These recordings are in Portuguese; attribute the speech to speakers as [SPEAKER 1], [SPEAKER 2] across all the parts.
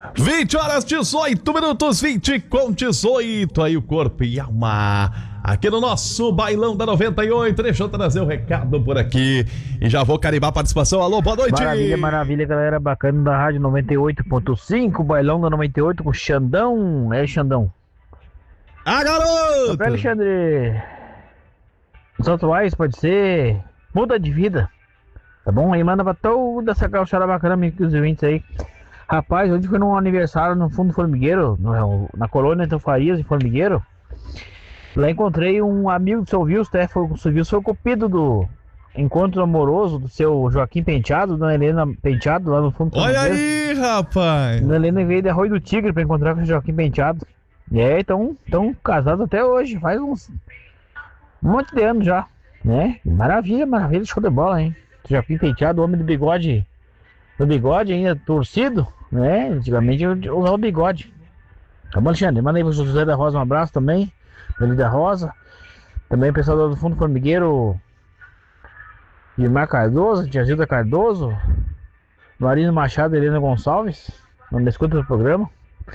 [SPEAKER 1] 20 horas 18 minutos, 20 com 18. Aí o corpo e alma. Aqui no nosso bailão da 98. Deixa eu trazer o recado por aqui. E já vou carimbar a participação. Alô, boa noite.
[SPEAKER 2] Maravilha, maravilha, galera. Bacana da Rádio 98.5. Bailão da 98 com o Xandão. É, Xandão.
[SPEAKER 1] Ah, garoto!
[SPEAKER 2] Pra Alexandre. Santo Ais, pode ser. Muda de vida. Tá bom? Aí manda pra toda essa gauchada bacana, amigos e ouvintes aí. Rapaz, hoje foi num aniversário no Fundo Formigueiro, na colônia Antônio Farias, em Formigueiro. Lá encontrei um amigo do seu Wilson, o seu Wilson foi o cupido do encontro amoroso do seu Joaquim Penteado, Dona Helena Penteado, lá no Fundo
[SPEAKER 1] Olha
[SPEAKER 2] Formigueiro.
[SPEAKER 1] aí, rapaz!
[SPEAKER 2] Dona Helena veio de Arroio do Tigre pra encontrar com o Joaquim Penteado. E aí, tão casados até hoje, faz um monte de anos já, né? Maravilha, maravilha, show de bola, hein? Joaquim Penteado, homem do bigode ainda torcido, né? Antigamente eu usava o bigode. Tá bom, Alexandre? Manda aí pro José da Rosa um abraço também. Ele da Rosa. Também o pessoal do Fundo Formigueiro. Guilmar Cardoso, Tia Zilda Cardoso. Marino Machado e Helena Gonçalves. Não me escuta do programa.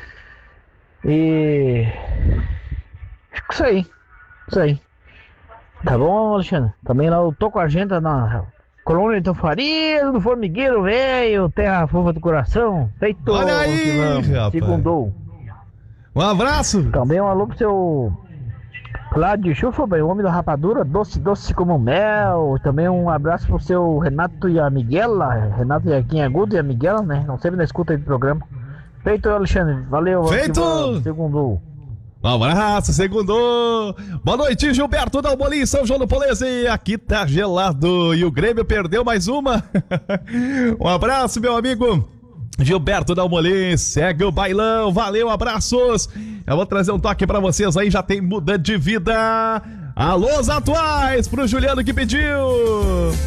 [SPEAKER 2] E. Isso aí. Tá bom, Alexandre? Também lá eu tô com a agenda na colônia Antônio Farias, do Formigueiro, velho, terra fofa do coração. Feito.
[SPEAKER 1] Olha aí, rapaz.
[SPEAKER 2] Segundou.
[SPEAKER 1] Um abraço.
[SPEAKER 2] Também um alô pro seu Cláudio Chufa, bem, o homem da rapadura, doce como mel. Também um abraço pro seu Renato e a Miguela, Renato Iaquim Agudo e a Miguela, né? Não sempre na escuta aí do programa. Feito, Alexandre, valeu.
[SPEAKER 1] Feito.
[SPEAKER 2] Segundou.
[SPEAKER 1] Um abraço, segundou. Boa noite, Gilberto da Almolim, São João do Polese. Aqui tá gelado e o Grêmio perdeu mais uma. Um abraço, meu amigo Gilberto da Almolim. Segue o bailão, valeu, abraços. Eu vou trazer um toque pra vocês aí, já tem Mudando de Vida. Alôs atuais pro Juliano que pediu.